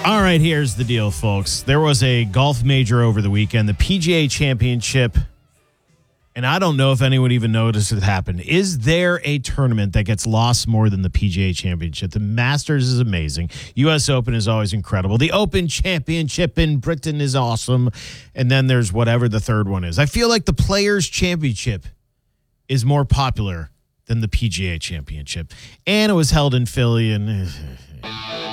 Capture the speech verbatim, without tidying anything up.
All right, here's the deal, folks. There was a golf major over the weekend, the P G A Championship, and I don't know if anyone even noticed it happened. Is there a tournament that gets lost more than the P G A Championship? The Masters is amazing. U S Open is always incredible. The Open Championship in Britain is awesome. And then there's whatever the third one is. I feel like the Players' Championship is more popular than the P G A Championship. And it was held in Philly, and